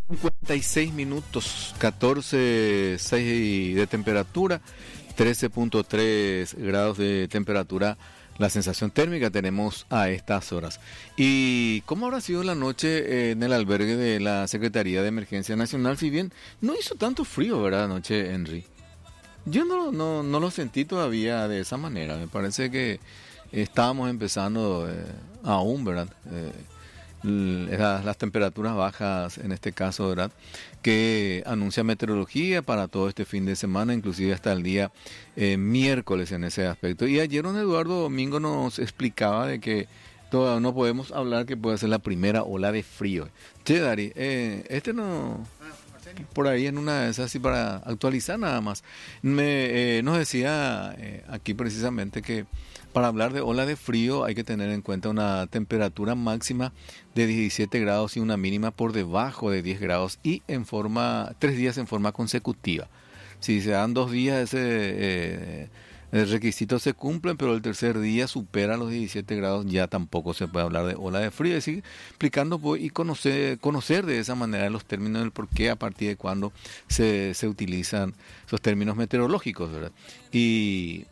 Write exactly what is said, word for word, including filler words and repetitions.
cincuenta y seis minutos, catorce punto seis de temperatura, trece punto tres grados de temperatura, la sensación térmica tenemos a estas horas. ¿Y cómo habrá sido la noche en el albergue de la Secretaría de Emergencia Nacional? Si bien no hizo tanto frío, ¿verdad, anoche, Henry? Yo no, no, no lo sentí todavía de esa manera. Me parece que estábamos empezando eh, aún, ¿verdad? Eh, las, las temperaturas bajas en este caso, ¿verdad? Que anuncia meteorología para todo este fin de semana, inclusive hasta el día eh, miércoles en ese aspecto. Y ayer don Eduardo Domingo nos explicaba de que todavía no podemos hablar que puede ser la primera ola de frío. Che, Dari, eh, este no... por ahí en una de esas, así para actualizar nada más, me eh, nos decía eh, aquí precisamente que para hablar de ola de frío hay que tener en cuenta una temperatura máxima de diecisiete grados y una mínima por debajo de diez grados y en forma, tres días en forma consecutiva. Si se dan dos días ese eh, el requisito se cumple, pero el tercer día supera los diecisiete grados, ya tampoco se puede hablar de ola de frío. Es decir, explicando pues, y conocer, conocer de esa manera los términos del por qué, a partir de cuándo se, se utilizan esos términos meteorológicos, ¿verdad? Y